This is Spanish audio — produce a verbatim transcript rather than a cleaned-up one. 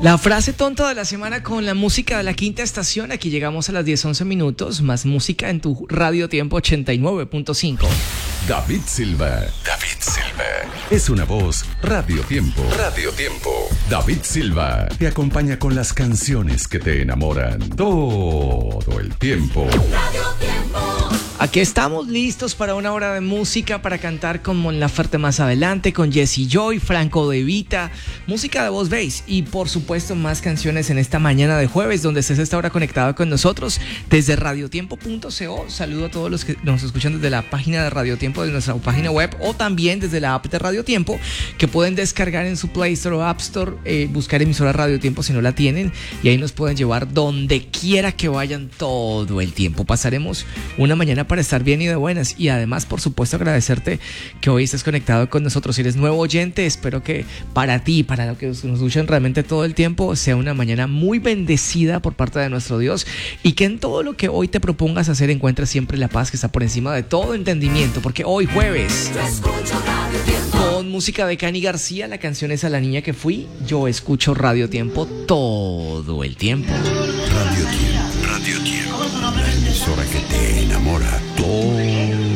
La frase tonta de la semana con la música de la quinta estación. Aquí llegamos a las diez once minutos. Más música en tu Radio Tiempo ochenta y nueve punto cinco. David Silva. David Silva. Es una voz Radio Tiempo. Radio Tiempo. David Silva te acompaña con las canciones que te enamoran todo el tiempo. Radio Tiempo. Aquí estamos listos para una hora de música para cantar con Mon Laferte más adelante, con Jesse Joy, Franco De Vita, música de voz bass y por supuesto más canciones en esta mañana de jueves donde estés a esta hora conectado con nosotros desde radiotiempo punto co. Saludo a todos los que nos escuchan desde la página de Radio Tiempo, de nuestra página web o también desde la app de Radio Tiempo que pueden descargar en su Play Store o App Store, eh, buscar emisora Radio Tiempo si no la tienen y ahí nos pueden llevar donde quiera que vayan todo el tiempo. Pasaremos una mañana para estar bien y de buenas y además por supuesto agradecerte que hoy estés conectado con nosotros. Si eres nuevo oyente, espero que para ti, para los que nos escuchan realmente todo el tiempo, sea una mañana muy bendecida por parte de nuestro Dios y que en todo lo que hoy te propongas hacer encuentres siempre la paz que está por encima de todo entendimiento, porque hoy jueves con música de Cani García, la canción es A la niña que fui. Yo escucho Radio Tiempo todo el tiempo. Radio Tiempo, Radio Tiempo, la emisora que te enamora todo